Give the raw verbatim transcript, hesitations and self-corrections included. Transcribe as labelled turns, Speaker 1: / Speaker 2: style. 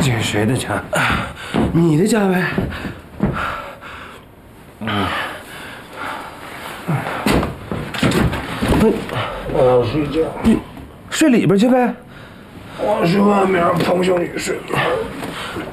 Speaker 1: 这是谁的家？你的家呗。嗯。我要睡觉。你睡里边去呗。我去外面，彭秀女睡。